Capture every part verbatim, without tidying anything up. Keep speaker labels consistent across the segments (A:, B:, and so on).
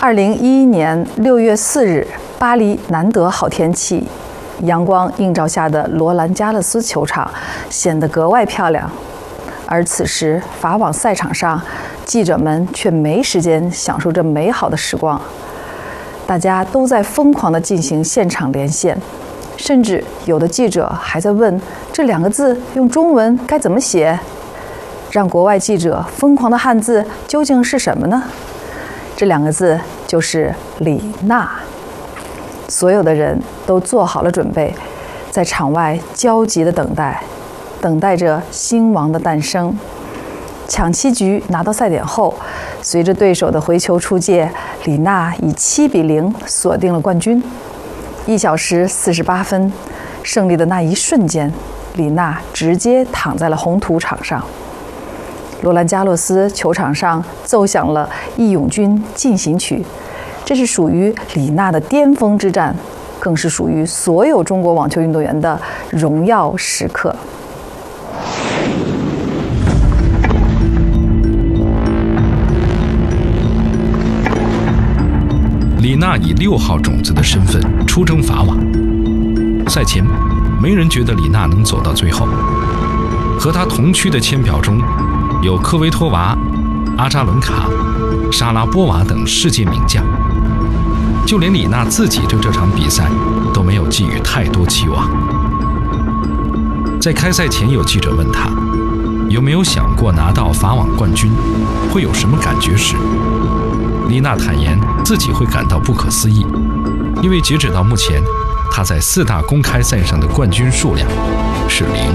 A: 二零一一年六月四日，巴黎难得好天气，阳光映照下的罗兰加勒斯球场显得格外漂亮。而此时，法网赛场上，记者们却没时间享受这美好的时光。大家都在疯狂地进行现场连线，甚至有的记者还在问这两个字用中文该怎么写，让国外记者疯狂的汉字究竟是什么呢？这两个字就是李娜。所有的人都做好了准备，在场外焦急地等待，等待着新王的诞生。抢七局拿到赛点后，随着对手的回球出界，李娜以七比零锁定了冠军。一小时四十八分，胜利的那一瞬间，李娜直接躺在了红土场上。罗兰加洛斯球场上奏响了《义勇军进行曲》，这是属于李娜的巅峰之战，更是属于所有中国网球运动员的荣耀时刻。
B: 李娜以六号种子的身份出征法网。赛前，没人觉得李娜能走到最后。和她同区的签表中，有科维托娃、阿扎伦卡、莎拉波娃等世界名将。就连李娜自己对这场比赛都没有寄予太多期望。在开赛前，有记者问她有没有想过拿到法网冠军会有什么感觉时，李娜坦言自己会感到不可思议，因为截止到目前，她在四大公开赛上的冠军数量是零。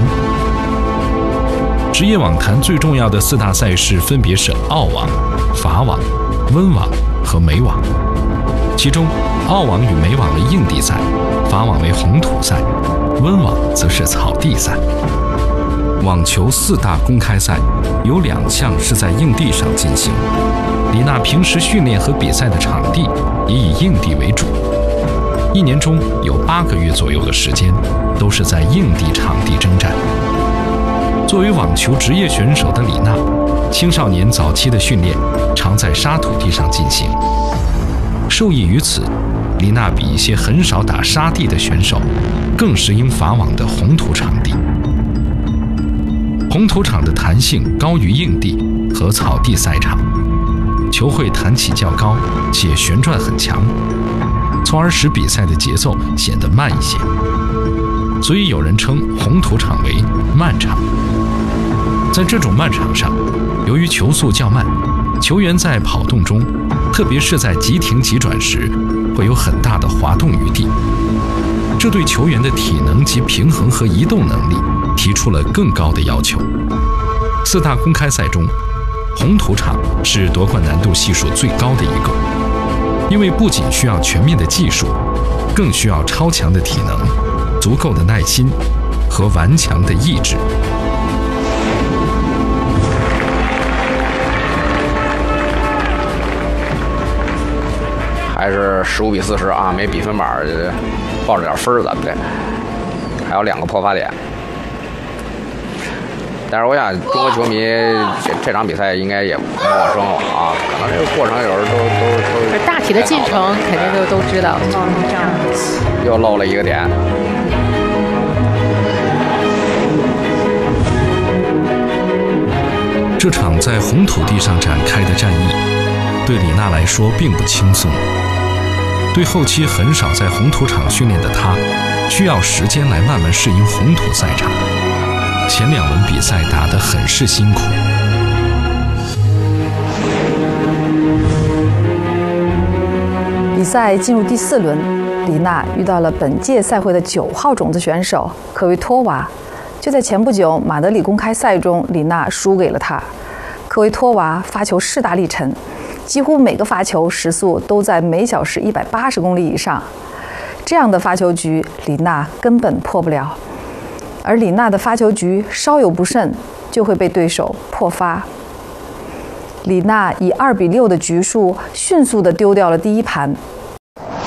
B: 职业网坛最重要的四大赛事分别是澳网、法网、温网和美网，其中澳网与美网为硬地赛，法网为红土赛，温网则是草地赛。网球四大公开赛有两项是在硬地上进行，李娜平时训练和比赛的场地也以硬地为主，一年中有八个月左右的时间都是在硬地场地征战。作为网球职业选手的李娜，青少年早期的训练常在沙土地上进行。受益于此，李娜比一些很少打沙地的选手更适应法网的红土场地。红土场的弹性高于硬地和草地赛场，球会弹起较高且旋转很强，从而使比赛的节奏显得慢一些，所以有人称红土场为慢场。在这种慢场上，由于球速较慢，球员在跑动中，特别是在急停急转时，会有很大的滑动余地，这对球员的体能及平衡和移动能力提出了更高的要求。四大公开赛中，红土场是夺冠难度系数最高的一个，因为不仅需要全面的技术，更需要超强的体能、足够的耐心和顽强的意志。
C: 还是十五比四十啊，没比分板，抱着点分儿咱们这，还有两个破发点。但是我想，中国球迷这这场比赛应该也不陌生了啊，可能这个过程有时都都都。
D: 大体的进程肯定都都知道。这样
C: 又漏了一个点。
B: 这场在红土地上展开的战役，对李娜来说并不轻松。对后期很少在红土场训练的她，需要时间来慢慢适应红土赛场。前两轮比赛打得很是辛苦。
A: 比赛进入第四轮，李娜遇到了本届赛会的九号种子选手科维托娃。就在前不久马德里公开赛中，李娜输给了她。科维托娃发球势大力沉，几乎每个发球时速都在每小时一百八十公里以上。这样的发球局，李娜根本破不了。而李娜的发球局稍有不慎，就会被对手破发。李娜以二比六的局数迅速地丢掉了第一盘，